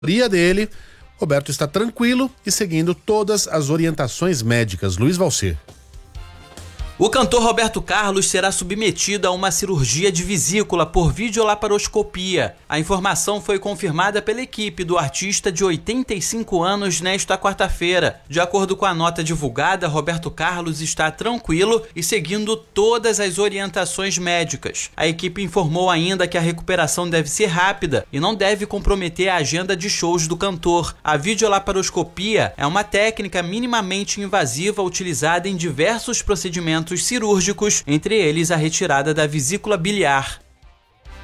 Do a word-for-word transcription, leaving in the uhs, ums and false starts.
dele, Roberto está tranquilo e seguindo todas as orientações médicas. Luiz Valcer. O cantor Roberto Carlos será submetido a uma cirurgia de vesícula por videolaparoscopia. A informação foi confirmada pela equipe do artista de oitenta e cinco anos nesta quarta-feira. De acordo com a nota divulgada, Roberto Carlos está tranquilo e seguindo todas as orientações médicas. A equipe informou ainda que a recuperação deve ser rápida e não deve comprometer a agenda de shows do cantor. A videolaparoscopia é uma técnica minimamente invasiva utilizada em diversos procedimentos cirúrgicos, entre eles a retirada da vesícula biliar.